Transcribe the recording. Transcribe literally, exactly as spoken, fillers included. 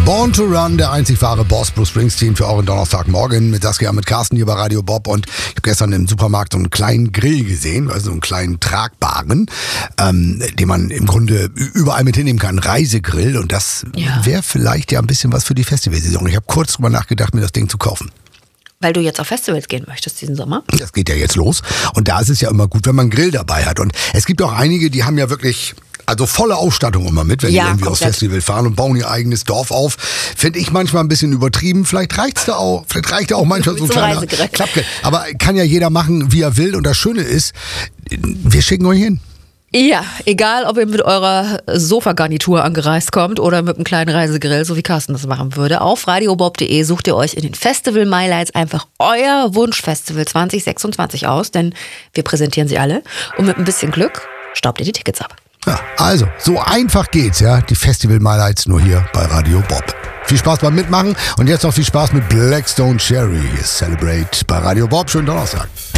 Born to Run, der einzig wahre Boss, Bruce Springsteen für euren Donnerstagmorgen mit Saskia, mit Carsten hier bei Radio Bob. Und ich habe gestern im Supermarkt so einen kleinen Grill gesehen, also so einen kleinen tragbaren, ähm, den man im Grunde überall mit hinnehmen kann, Reisegrill. Und das Ja. wäre vielleicht ja ein bisschen was für die Festivalsaison. Ich habe kurz drüber nachgedacht, mir das Ding zu kaufen. Weil du jetzt auf Festivals gehen möchtest diesen Sommer? Das geht ja jetzt los. Und da ist es ja immer gut, wenn man einen Grill dabei hat. Und es gibt auch einige, die haben ja wirklich... Also volle Ausstattung immer mit, wenn Ja, die irgendwie aufs komplett. Festival fahren und bauen ihr eigenes Dorf auf. Finde ich manchmal ein bisschen übertrieben. Vielleicht reicht's da auch. Vielleicht reicht da auch manchmal so ein Zum kleiner Reisegrill. Klappgrill. Aber kann ja jeder machen, wie er will. Und das Schöne ist, wir schicken euch hin. Ja, egal ob ihr mit eurer Sofagarnitur angereist kommt oder mit einem kleinen Reisegrill, so wie Carsten das machen würde. Auf radiobob punkt de sucht ihr euch in den Festival Highlights einfach euer Wunschfestival zwanzig sechsundzwanzig aus, denn wir präsentieren sie alle. Und mit ein bisschen Glück staubt ihr die Tickets ab. Ja, also, so einfach geht's, ja. Die Festival-Highlights nur hier bei Radio Bob. Viel Spaß beim Mitmachen und jetzt noch viel Spaß mit Blackstone Cherry. Celebrate bei Radio Bob. Schönen Donnerstag.